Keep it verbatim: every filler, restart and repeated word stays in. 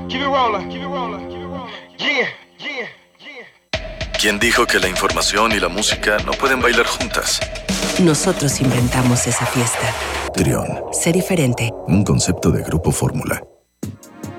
Keep it rolling, keep it rolling, keep it rolling. Yeah, yeah, yeah. ¿Quién dijo que la información y la música no pueden bailar juntas? Nosotros inventamos esa fiesta. Trión. Sé diferente. Un concepto de Grupo Fórmula.